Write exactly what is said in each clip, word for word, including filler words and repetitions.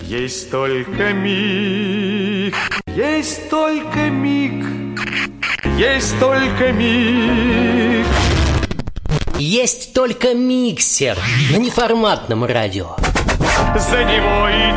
Есть только миг, есть только миг, есть только миг. Есть только миксер на неформатном радио. За него и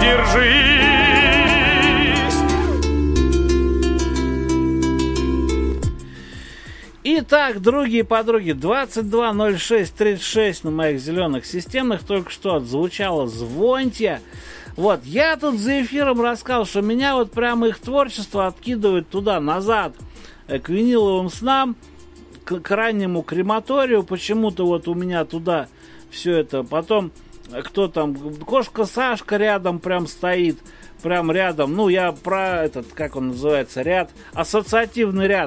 держись. Итак, другие подруги, двадцать два ноль шесть тридцать шесть на моих зеленых системных только что отзвучало «Звоньте». Вот, я тут за эфиром рассказал, что меня вот прямо их творчество откидывает туда-назад, к виниловым снам, к, к раннему крематорию. Почему-то вот у меня туда все это. Потом, кто там, кошка Сашка рядом прям стоит, прям рядом. Ну, я про этот, как он называется, ряд, ассоциативный ряд.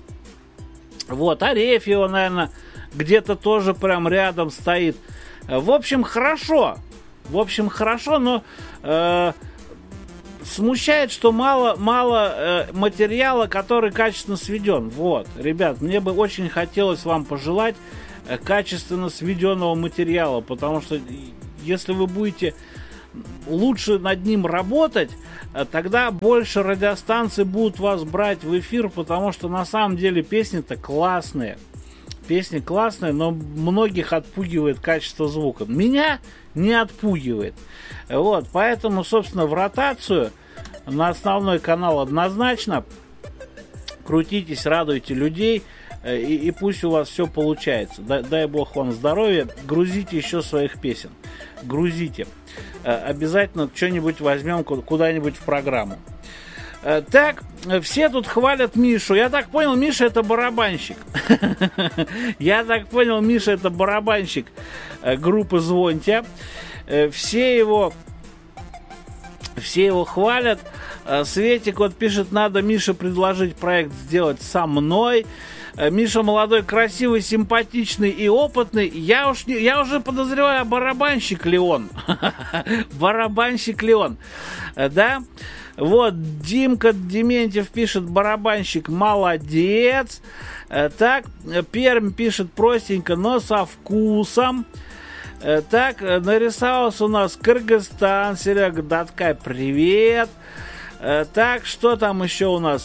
Вот, Арефьева, наверное, где-то тоже прям рядом стоит. В общем, хорошо. В общем, хорошо, но э, смущает, что мало, мало э, материала, который качественно сведен. Вот, ребят, мне бы очень хотелось вам пожелать э, качественно сведенного материала, потому что если вы будете лучше над ним работать, э, тогда больше радиостанций будут вас брать в эфир, потому что на самом деле песни-то классные. Песни классные, но многих отпугивает качество звука. Меня не отпугивает. Вот, поэтому, собственно, в ротацию на основной канал однозначно. Крутитесь, радуйте людей, и, и пусть у вас все получается. Дай, дай бог вам здоровья. Грузите еще своих песен. Грузите. Обязательно что-нибудь возьмем куда-нибудь в программу. Так, все тут хвалят Мишу. Я так понял, Миша это барабанщик. Я так понял, Миша это барабанщик группы «Звоньте». Все его, все его хвалят. Светик вот пишет, надо Мише предложить проект сделать со мной. Миша молодой, красивый, симпатичный и опытный. Я, уж не, я уже подозреваю, барабанщик ли он. Барабанщик ли он. Да? Вот, Димка Дементьев пишет, барабанщик молодец. Так, Пермь пишет простенько, но со вкусом. Так, нарисовался у нас Кыргызстан. Серега Даткай, привет. Так, что там еще у нас?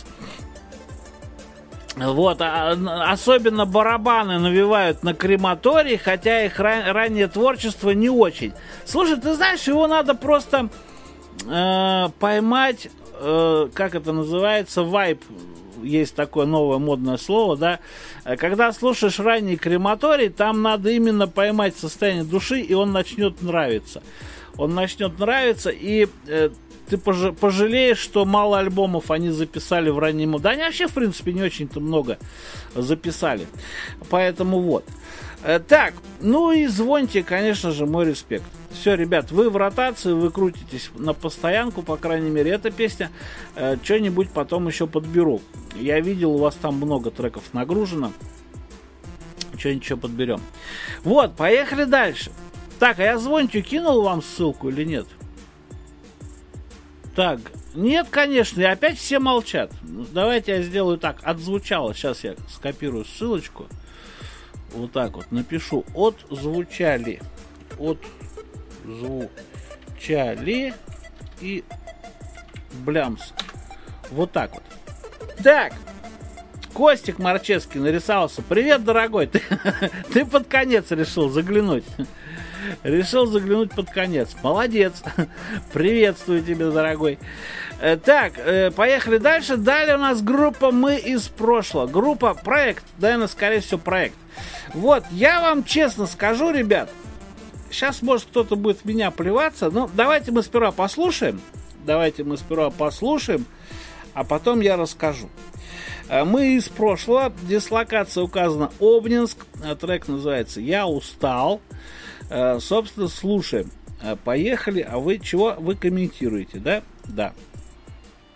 Вот, особенно барабаны навевают на крематорий, хотя их ран- раннее творчество не очень. Слушай, ты знаешь, его надо просто э, поймать, э, как это называется, вайб, есть такое новое модное слово, да. Когда слушаешь ранний крематорий, там надо именно поймать состояние души, и он начнет нравиться. Он начнет нравиться, и э, ты пожалеешь, что мало альбомов они записали в раннем... Да они вообще, в принципе, не очень-то много записали. Поэтому вот. Так, ну и «Звоньте», конечно же, мой респект. Все, ребят, вы в ротации, вы крутитесь на постоянку, по крайней мере, эта песня. Что-нибудь потом еще подберу. Я видел, у вас там много треков нагружено. Что-нибудь еще подберем. Вот, поехали дальше. Так, а я «Звоньте» кинул вам ссылку или нет? Так, нет, конечно, и опять все молчат. Давайте я сделаю так, отзвучало. Сейчас я скопирую ссылочку. Вот так вот напишу. Отзвучали. Отзвучали. И блямс. Вот так вот. Так. Костик Марчевский нарисовался. Привет, дорогой. Ты, ты под конец решил заглянуть. Решил заглянуть под конец. Молодец. Приветствую тебя, дорогой. Так, поехали дальше. Далее у нас группа «Мы из прошлого». Группа «Проект». Наверное, скорее всего, «Проект». Вот, я вам честно скажу, ребят. Сейчас, может, кто-то будет в меня плеваться. Но давайте мы сперва послушаем. Давайте мы сперва послушаем. А потом я расскажу. «Мы из прошлого». Дислокация указана Обнинск. Трек называется «Я устал». Собственно, слушаем. Поехали. А вы чего? Вы комментируете, да? Да.